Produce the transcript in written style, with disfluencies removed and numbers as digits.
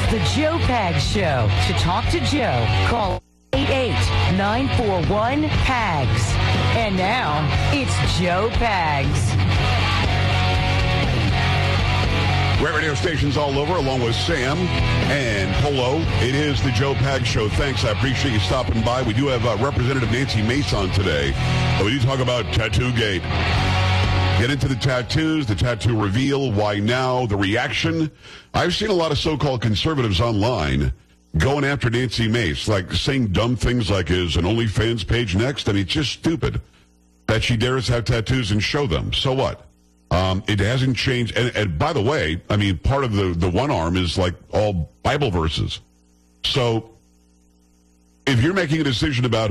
The Joe Pags Show. To talk to Joe, call 888-941-PAGS. And now, it's Joe Pags. Great radio stations all over, along with Sam and Polo. It is the Joe Pags Show. Thanks. I appreciate you stopping by. We do have Representative Nancy Mace on today. We do talk about Tattoo Gate. Get into the tattoos, the tattoo reveal, why now, the reaction. I've seen a lot of so-called conservatives online going after Nancy Mace, like saying dumb things like, is an OnlyFans page next? I mean, it's just stupid that she dares have tattoos and show them. So what? It hasn't changed. And by the way, I mean, part of the one arm is like all Bible verses. So if you're making a decision about